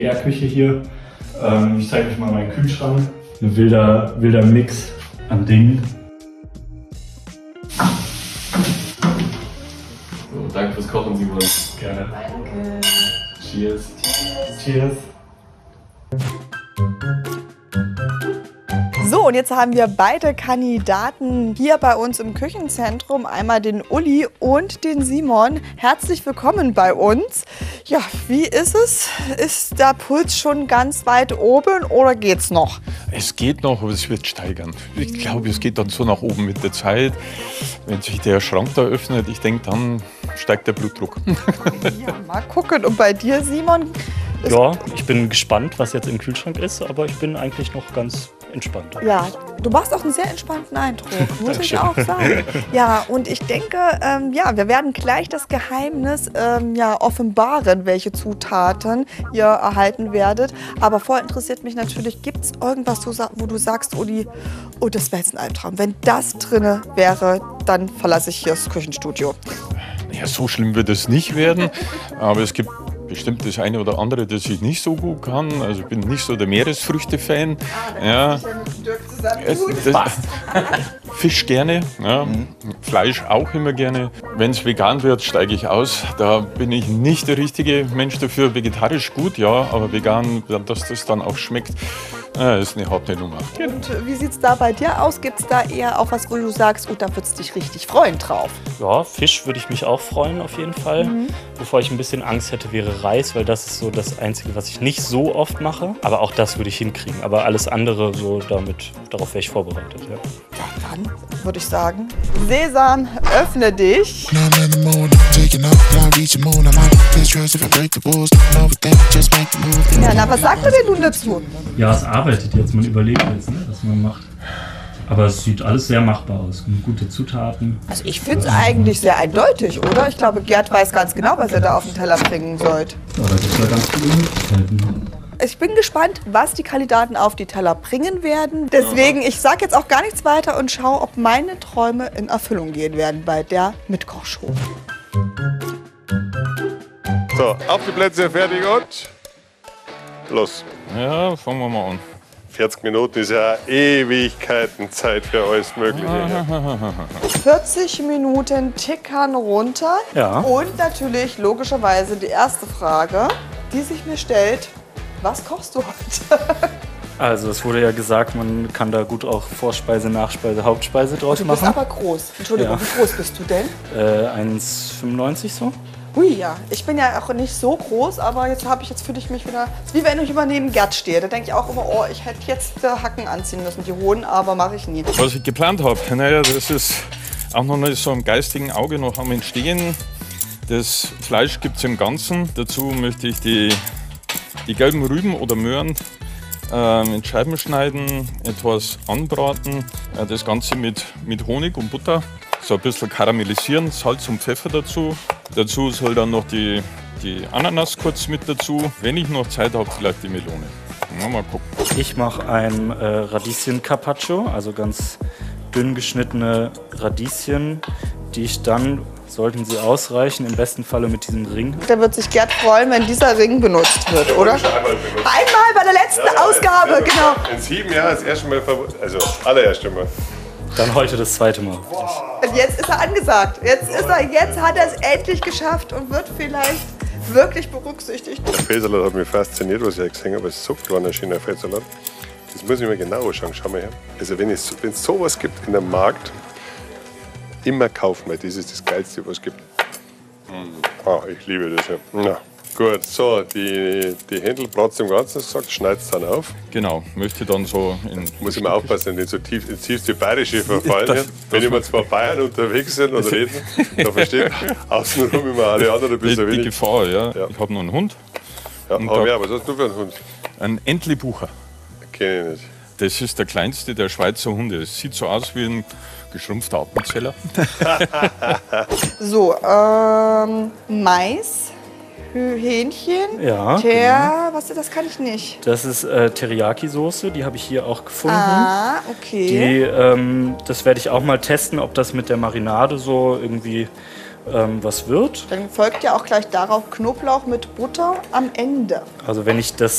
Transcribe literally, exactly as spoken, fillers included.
Küche hier. Ähm, ich zeige euch mal meinen Kühlschrank. Ein wilder, wilder Mix an Dingen. So, danke fürs Kochen, Simon. Gerne. Danke. Cheers. Cheers. Cheers. So, und jetzt haben wir beide Kandidaten hier bei uns im Küchenzentrum. Einmal den Uli und den Simon. Herzlich willkommen bei uns. Ja, wie ist es? Ist der Puls schon ganz weit oben oder geht's noch? Es geht noch, aber es wird steigern. Ich glaube, es geht dann so nach oben mit der Zeit. Wenn sich der Schrank da öffnet, ich denke, dann steigt der Blutdruck. Ja, mal gucken. Und bei dir, Simon? Ja, ich bin gespannt, was jetzt im Kühlschrank ist, aber ich bin eigentlich noch ganz entspannt. Ja, du machst auch einen sehr entspannten Eindruck, muss ich auch sagen. Ja, und ich denke, ähm, ja, wir werden gleich das Geheimnis ähm, ja, offenbaren, welche Zutaten ihr erhalten werdet. Aber vorher interessiert mich natürlich, gibt es irgendwas, wo du sagst, Uli, oh, das wäre jetzt ein Albtraum. Wenn das drinne wäre, dann verlasse ich hier das Küchenstudio. Ja, so schlimm wird es nicht werden, aber es gibt bestimmt das eine oder andere, das ich nicht so gut kann. Also ich bin nicht so der Meeresfrüchte-Fan. Ah, ja. Es, das, Fisch gerne, ja. Mhm. Fleisch auch immer gerne. Wenn es vegan wird, steige ich aus. Da bin ich nicht der richtige Mensch dafür. Vegetarisch gut, ja, aber vegan, dass das dann auch schmeckt, ja, ist eine harte Nummer. Und wie sieht es da bei dir aus? Gibt es da eher auch was, wo du sagst, oh, da würdest du dich richtig freuen drauf? Ja, Fisch würde ich mich auch freuen auf jeden Fall. Mhm. Bevor ich ein bisschen Angst hätte, wäre Reis, weil das ist so das Einzige, was ich nicht so oft mache. Aber auch das würde ich hinkriegen. Aber alles andere, so damit, darauf wäre ich vorbereitet. Ja. Ja, dann würde ich sagen, Sesam, öffne dich. Ja, na, was sagt er denn nun dazu? Ja, es arbeitet jetzt, man überlegt jetzt, ne, was man macht. Aber es sieht alles sehr machbar aus. Gute Zutaten. Also ich finde es eigentlich sehr eindeutig, oder? Ich glaube, Gerd weiß ganz genau, was er da auf den Teller bringen sollte. Ja, da gibt es ja ganz viele Möglichkeiten. Ich bin gespannt, was die Kandidaten auf die Teller bringen werden. Deswegen, ich sage jetzt auch gar nichts weiter und schaue, ob meine Träume in Erfüllung gehen werden bei der Mitkochshow. So, auf die Plätze, fertig und los. Ja, fangen wir mal an. vierzig Minuten ist ja Ewigkeiten Zeit für alles Mögliche. vierzig Minuten tickern runter. Ja. Und natürlich logischerweise die erste Frage, die sich mir stellt: Was kochst du heute? Also es wurde ja gesagt, man kann da gut auch Vorspeise, Nachspeise, Hauptspeise draus Du bist machen. aber groß. Entschuldigung, Ja. wie groß bist du denn? Äh, eins Komma fünfundneunzig so. Hui, ja. Ich bin ja auch nicht so groß, aber jetzt habe ich jetzt fühle ich mich wieder. Es ist wie wenn ich immer neben Gerd stehe. Da denke ich auch immer, oh, ich hätte jetzt äh, Hacken anziehen müssen, die hohen, aber mache ich nie. Was ich geplant habe, naja, das ist auch noch nicht so am geistigen Auge noch am Entstehen. Das Fleisch gibt es im Ganzen. Dazu möchte ich die, die gelben Rüben oder Möhren ähm, in Scheiben schneiden, etwas anbraten. Äh, das Ganze mit, mit Honig und Butter. So ein bisschen karamellisieren, Salz und Pfeffer dazu. Dazu soll dann noch die, die Ananas kurz mit dazu. Wenn ich noch Zeit habe, vielleicht die Melone. Ja, mal gucken. Ich mache ein äh, Radieschen-Carpaccio, also ganz dünn geschnittene Radieschen, die ich dann, sollten sie ausreichen, im besten Falle mit diesem Ring. Da wird sich Gerd freuen, wenn dieser Ring benutzt wird, oder? Einmal benutzt. Einmal bei der letzten Ja, Ausgabe, ja, genau. In sieben Jahren das erste Mal, verw- also das allererste Mal. Dann heute das zweite Mal. Und jetzt ist er angesagt. Jetzt, ist er, jetzt hat er es endlich geschafft und wird vielleicht wirklich berücksichtigt. Der Feldsalat hat mich fasziniert, was ich gesehen habe. Es ist so kleiner, schöner Feldsalat. Das muss ich mir genau anschauen. Schau mal her. Also wenn es wenn es sowas gibt in einem Markt, immer kaufen wir. Das ist das Geilste, was es gibt. Mm. Ah, ich liebe das ja. Na, gut, so, die, die Händel bratzt im Ganzen, sagt, schneidet es dann auf. Genau, möchte dann so in. Muss ich mal aufpassen, nicht so tief ins tiefste Bayerische verfallen. Das- ja. Wenn immer zwei Bayern unterwegs sind und reden, dann versteht außenrum immer alle anderen ein Die, bisschen die wenig. Gefahr, ja. Ja. Ich habe noch einen Hund, Ja, und aber da- ja, was hast du für einen Hund? einen Entlebucher. Kenn ich nicht. Das ist der kleinste der Schweizer Hunde. Es sieht so aus wie ein geschrumpfter Appenzeller. So, ähm, Mais, Hü- Hähnchen, Ja, Ter, was ist das, kann ich nicht. Das ist äh, Teriyaki-Soße, die habe ich hier auch gefunden. Ah, okay. Die, ähm, das werde ich auch mal testen, ob das mit der Marinade so irgendwie ähm, was wird. Dann folgt ja auch gleich darauf Knoblauch mit Butter am Ende. Also wenn ich das